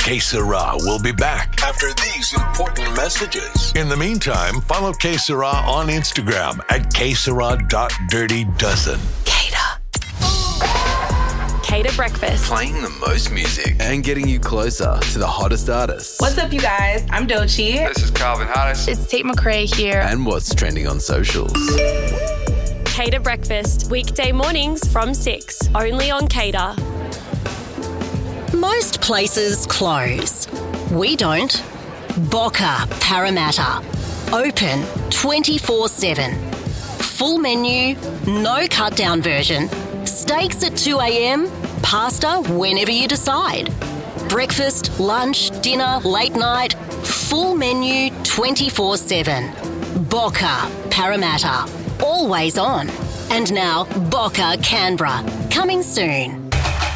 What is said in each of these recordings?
Que Sera will be back after these important messages. In the meantime, follow Que Sera on Instagram at quesera.dirtydozen. Cater Breakfast. Playing the most music and getting you closer to the hottest artists. What's up, you guys? I'm Doechii. This is Calvin Harris. It's Tate McRae here. And what's trending on socials. Cater Breakfast, weekday mornings from 6, only on Cater. Most places close. We don't. Boca Parramatta. Open 24/7. Full menu, no cut-down version. Steaks at 2 a.m, pasta whenever you decide. Breakfast, lunch, dinner, late night, full menu 24/7. Boca Parramatta. Always on. And now, Boca Canberra. Coming soon.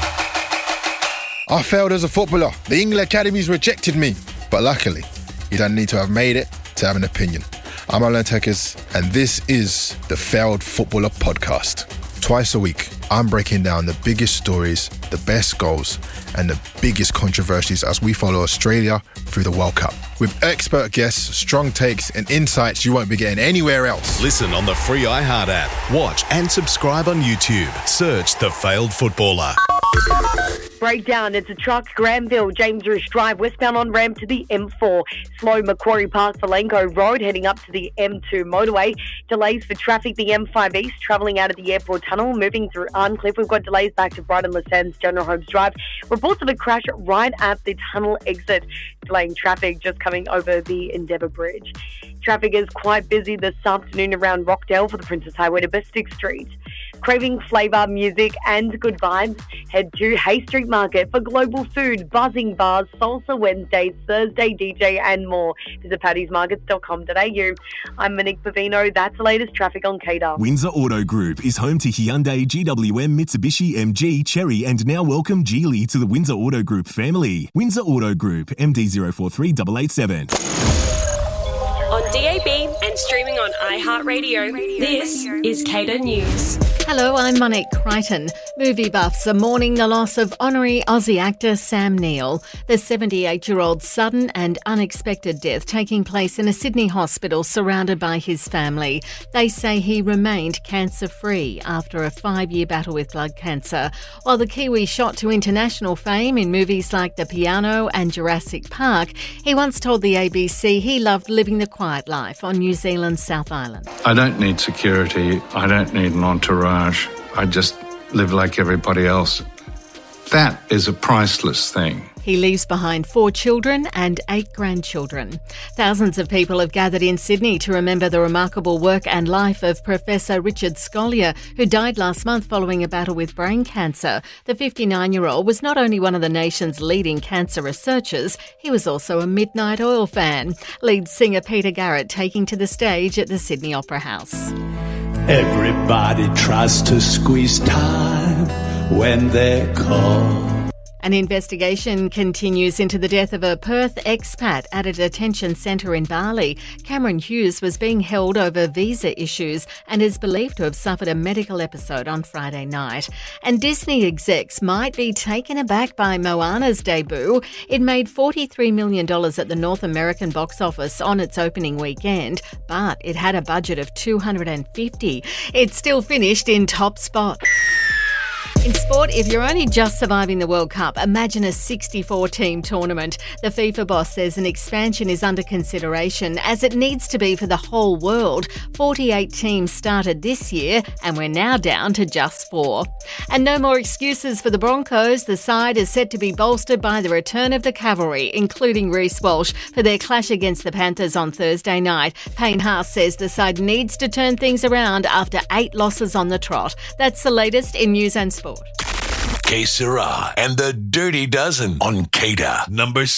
I failed as a footballer. The England Academies rejected me. But luckily, you don't need to have made it to have an opinion. I'm Alan Tekers, and this is the Failed Footballer Podcast. Twice a week, I'm breaking down the biggest stories, the best goals, and the biggest controversies as we follow Australia through the World Cup. With expert guests, strong takes, and insights you won't be getting anywhere else. Listen on the free iHeart app. Watch and subscribe on YouTube. Search The Failed Footballer. Breakdown. It's a truck, Granville, James Risch Drive, westbound on ramp to the M4. Slow Macquarie Park, Falenco Road, heading up to the M2 motorway. Delays for traffic, the M5 East, travelling out of the airport tunnel, moving through Arncliffe. We've got delays back to Brighton Le Sands, General Holmes Drive. Reports of a crash right at the tunnel exit, delaying traffic just coming over the Endeavour Bridge. Traffic is quite busy this afternoon around Rockdale for the Princess Highway to Bestic Street. Craving flavour, music and good vibes? Head to Hay Street Market for global food, buzzing bars, salsa Wednesdays, Thursday DJ and more. Visit paddysmarkets.com.au. I'm Monique Bavino. That's the latest traffic on Cater. Windsor Auto Group is home to Hyundai, GWM, Mitsubishi, MG, Chery and now welcome Geely to the Windsor Auto Group family. Windsor Auto Group, MD043887. On DAB and streaming on iHeartRadio, this is Cater News. Hello, I'm Monique Crichton. Movie buffs are mourning the loss of honorary Aussie actor Sam Neill. The 78-year-old's sudden and unexpected death taking place in a Sydney hospital surrounded by his family. They say he remained cancer-free after a 5-year battle with blood cancer. While the Kiwi shot to international fame in movies like The Piano and Jurassic Park, he once told the ABC he loved living the quiet life on New Zealand's South Island. I don't need security. I don't need an entourage. I just live like everybody else. That is a priceless thing. He leaves behind 4 children and 8 grandchildren. Thousands of people have gathered in Sydney to remember the remarkable work and life of Professor Richard Scolyer, who died last month following a battle with brain cancer. The 59-year-old was not only one of the nation's leading cancer researchers, he was also a Midnight Oil fan. Lead singer Peter Garrett taking to the stage at the Sydney Opera House. Everybody tries to squeeze time when they're called. An investigation continues into the death of a Perth expat at a detention centre in Bali. Cameron Hughes was being held over visa issues and is believed to have suffered a medical episode on Friday night. And Disney execs might be taken aback by Moana's debut. It made $43 million at the North American box office on its opening weekend, but it had a budget of $250. It still finished in top spot. In sport, if you're only just surviving the World Cup, imagine a 64-team tournament. The FIFA boss says an expansion is under consideration, as it needs to be for the whole world. 48 teams started this year, and we're now down to just 4. And no more excuses for the Broncos. The side is set to be bolstered by the return of the cavalry, including Reece Walsh, for their clash against the Panthers on Thursday night. Payne Haas says the side needs to turn things around after 8 losses on the trot. That's the latest in news and sport. Que Sera and the Dirty Dozen on Cater, number